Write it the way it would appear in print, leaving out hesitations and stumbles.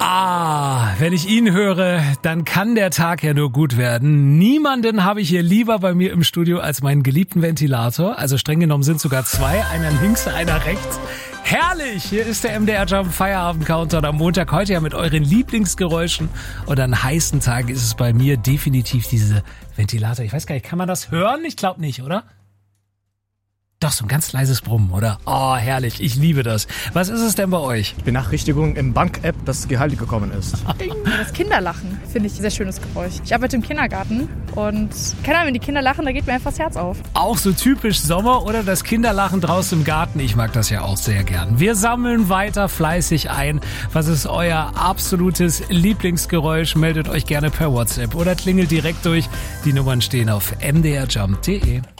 Wenn ich ihn höre, dann kann der Tag ja nur gut werden. Niemanden habe ich hier lieber bei mir im Studio als meinen geliebten Ventilator. Also streng genommen sind sogar zwei, einer links, einer rechts. Herrlich! Hier ist der MDR Jump Feierabend Countdown am Montag. Heute ja mit euren Lieblingsgeräuschen. Und an heißen Tagen ist es bei mir definitiv diese Ventilator. Ich weiß gar nicht, kann man das hören? Ich glaube nicht, oder? Doch, so ein ganz leises Brummen, oder? Oh, herrlich. Ich liebe das. Was ist es denn bei euch? Benachrichtigung im Bank-App, dass das Gehalt gekommen ist. Das Kinderlachen finde ich ein sehr schönes Geräusch. Ich arbeite im Kindergarten und keine Ahnung, wenn die Kinder lachen, da geht mir einfach das Herz auf. Auch so typisch Sommer oder das Kinderlachen draußen im Garten. Ich mag das ja auch sehr gern. Wir sammeln weiter fleißig ein. Was ist euer absolutes Lieblingsgeräusch? Meldet euch gerne per WhatsApp oder klingelt direkt durch. Die Nummern stehen auf mdrjump.de.